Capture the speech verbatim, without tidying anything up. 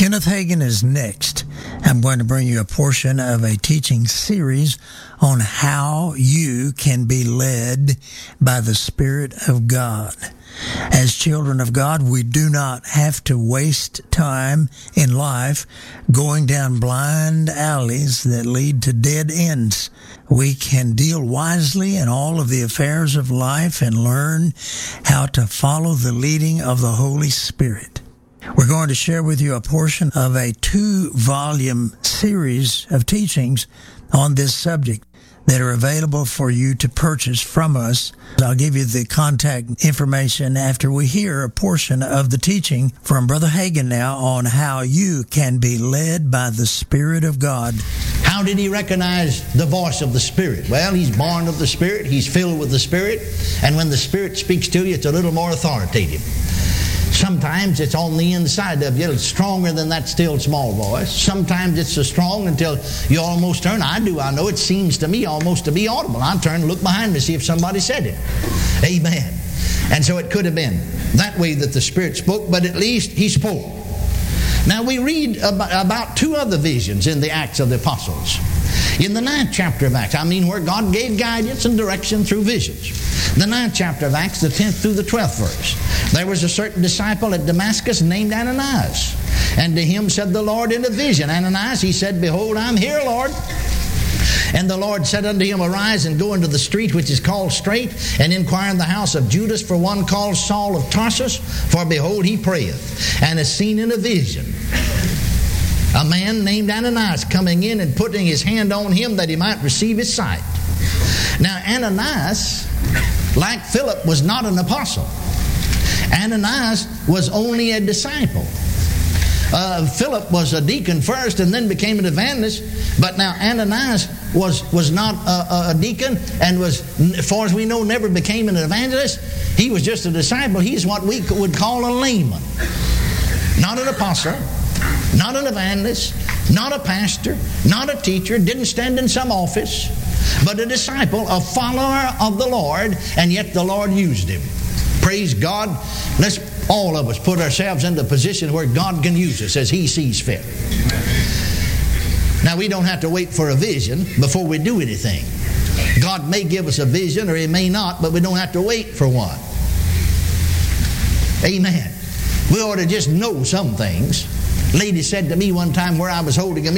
Kenneth Hagin is next. I'm going to bring you a portion of a teaching series on how you can be led by the Spirit of God. As children of God, we do not have to waste time in life going down blind alleys that lead to dead ends. We can deal wisely in all of the affairs of life and learn how to follow the leading of the Holy Spirit. We're going to share with you a portion of a two-volume series of teachings on this subject that are available for you to purchase from us. I'll give you the contact information after we hear a portion of the teaching from Brother Hagin now on how you can be led by the Spirit of God. How did he recognize the voice of the Spirit? Well, he's born of the Spirit, he's filled with the Spirit, and when the Spirit speaks to you, it's a little more authoritative. Sometimes it's on the inside of you. It's stronger than that still small voice. Sometimes it's so strong until you almost turn. I do. I know it seems to me almost to be audible. I turn and look behind me to see if somebody said it. Amen. And so it could have been that way that the Spirit spoke, but at least He spoke. Now we read about, about two other visions in the Acts of the Apostles. In the ninth chapter of Acts, I mean where God gave guidance and direction through visions. The ninth chapter of Acts, the tenth through the twelfth verse. There was a certain disciple at Damascus named Ananias. And to him said the Lord in a vision, Ananias, he said, Behold, I'm here, Lord. And the Lord said unto him, Arise and go into the street which is called Straight, and inquire in the house of Judas for one called Saul of Tarsus, for behold, he prayeth, and is seen in a vision a man named Ananias coming in and putting his hand on him that he might receive his sight. Now Ananias, like Philip, was not an apostle. Ananias was only a disciple. Uh, Philip was a deacon first and then became an evangelist. But now Ananias was, was not a, a deacon and was, as far as we know, never became an evangelist. He was just a disciple. He's what we would call a layman. Not an apostle, not an evangelist, not a pastor, not a teacher, didn't stand in some office, but a disciple, a follower of the Lord, and yet the Lord used him. Praise God. Let's all of us put ourselves in the position where God can use us as He sees fit. Now we don't have to wait for a vision before we do anything. God may give us a vision or He may not, but we don't have to wait for one. Amen. We ought to just know some things. A lady said to me one time where I was holding a